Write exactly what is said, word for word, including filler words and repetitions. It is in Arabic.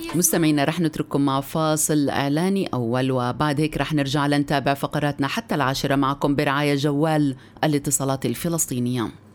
مستمعينا رح نترككم مع فاصل إعلاني أول، وبعد هيك رح نرجع لنتابع فقراتنا حتى العاشرة معكم برعاية جوال الاتصالات الفلسطينية.